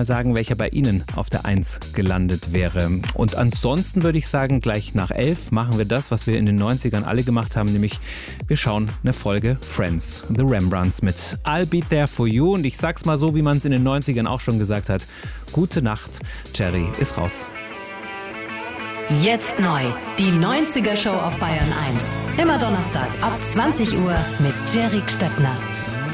mal sagen, welcher bei Ihnen auf der 1 gelandet wäre. Und ansonsten würde ich sagen, gleich nach 11 machen wir das, was wir in den 90ern alle gemacht haben, nämlich wir schauen eine Folge Friends, The Rembrandts mit I'll Be There For You. Und ich sag's mal so, wie man es in den 90ern auch schon gesagt hat. Gute Nacht, Jerry ist raus. Jetzt neu, die 90er Show auf Bayern 1. Immer Donnerstag ab 20 Uhr mit Jerry Stettner.